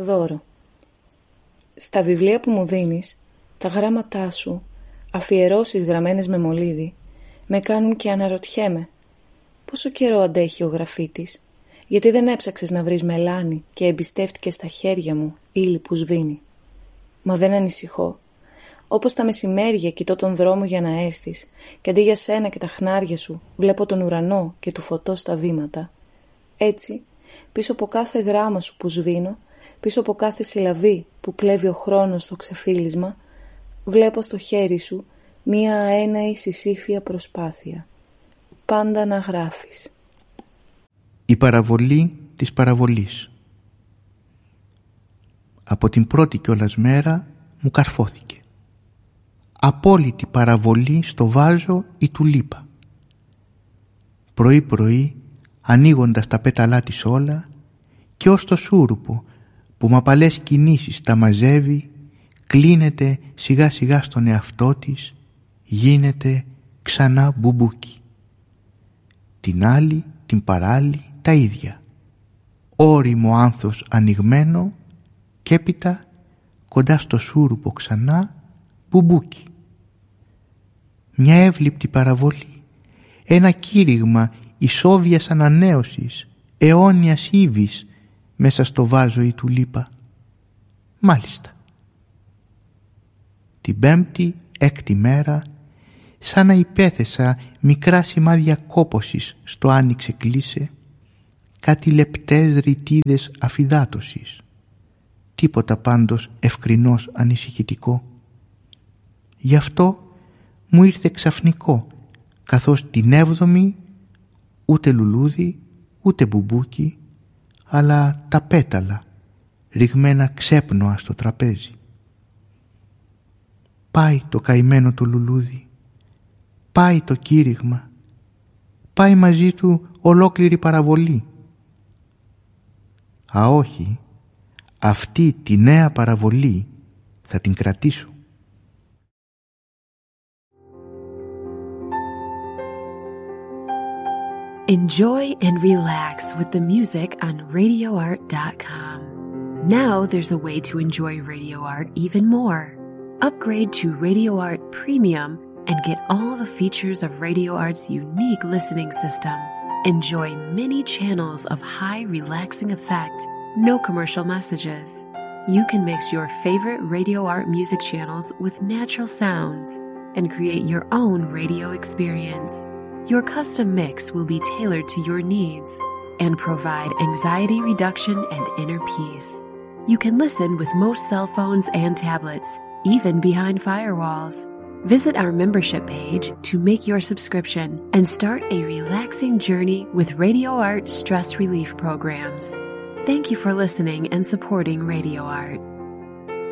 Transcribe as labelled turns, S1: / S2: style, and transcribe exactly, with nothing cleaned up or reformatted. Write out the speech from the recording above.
S1: δώρο. Στα βιβλία που μου δίνεις, τα γράμματά σου, αφιερώσεις γραμμένες με μολύβι, με κάνουν και αναρωτιέμαι. Πόσο καιρό αντέχει ο γραφίτης, γιατί δεν έψαξες να βρεις μελάνι και εμπιστεύτηκες στα χέρια μου ύλη που σβήνει. Μα δεν ανησυχώ. Όπως τα μεσημέρια κοιτώ τον δρόμο για να έρθεις και αντί για σένα και τα χνάρια σου βλέπω τον ουρανό και του φωτός τα βήματα. Έτσι, πίσω από κάθε γράμμα σου που σβήνω, πίσω από κάθε συλλαβή που κλέβει ο χρόνος στο ξεφύλισμα, βλέπω στο χέρι σου μία αέναη συσύφια προσπάθεια. Πάντα να γράφεις.
S2: Η παραβολή της παραβολής. Από την πρώτη κιόλας μέρα μου καρφώθηκε. Απόλυτη παραβολή στο βάζο η τουλίπα. Πρωί πρωί, ανοίγοντας τα πέταλά της όλα, και ως το σούρουπο που με απαλές κινήσεις τα μαζεύει, κλείνεται σιγά σιγά στον εαυτό της, γίνεται ξανά μπουμπούκι. Την άλλη, την παράλλη, τα ίδια. Ώριμο άνθος ανοιγμένο και έπειτα κοντά στο σούρουπο ξανά μπουμπούκι. Μια εύληπτη παραβολή, ένα κήρυγμα ισόβιας ανανέωσης, αιώνιας ύβης μέσα στο βάζο η τουλίπα. Μάλιστα. Την πέμπτη, έκτη μέρα, σαν να υπέθεσα μικρά σημάδια κόπωσης στο άνοιξε κλείσε, κάτι λεπτές ρητίδες αφυδάτωσης. Τίποτα πάντως ευκρινώς ανησυχητικό. Γι' αυτό μου ήρθε ξαφνικό, καθώς την έβδομη ούτε λουλούδι, ούτε μπουμπούκι, αλλά τα πέταλα, ριγμένα ξέπνοα στο τραπέζι. Πάει το καημένο το λουλούδι, πάει το κήρυγμα, πάει μαζί του ολόκληρη παραβολή. Α όχι, αυτή τη νέα παραβολή θα την κρατήσω.
S3: Enjoy and relax with the music on radio art dot com. Now there's a way to enjoy Radio Art even more. Upgrade to Radio Art Premium and get all the features of Radio Art's unique listening system. Enjoy many channels of high relaxing effect, no commercial messages. You can mix your favorite Radio Art music channels with natural sounds and create your own radio experience. Your custom mix will be tailored to your needs and provide anxiety reduction and inner peace. You can listen with most cell phones and tablets, even behind firewalls. Visit our membership page to make your subscription and start a relaxing journey with Radio Art stress relief programs. Thank you for listening and supporting Radio Art.